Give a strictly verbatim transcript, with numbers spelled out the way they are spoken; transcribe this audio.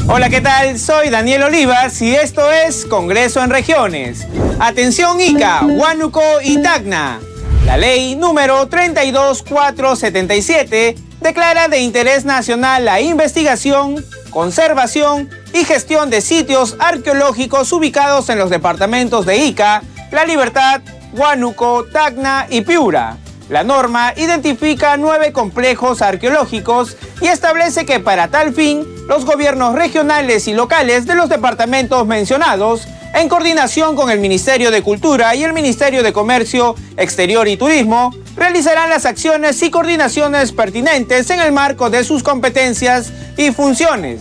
Hola, ¿qué tal? Soy Daniel Olivas y esto es Congreso en Regiones. Atención Ica, Huánuco y Tacna. La ley número treinta y dos mil cuatrocientos setenta y siete declara de interés nacional la investigación, conservación y gestión de sitios arqueológicos ubicados en los departamentos de Ica, La Libertad, Huánuco, Tacna y Piura. La norma identifica nueve complejos arqueológicos y establece que para tal fin, los gobiernos regionales y locales de los departamentos mencionados, en coordinación con el Ministerio de Cultura y el Ministerio de Comercio Exterior y Turismo, realizarán las acciones y coordinaciones pertinentes en el marco de sus competencias y funciones.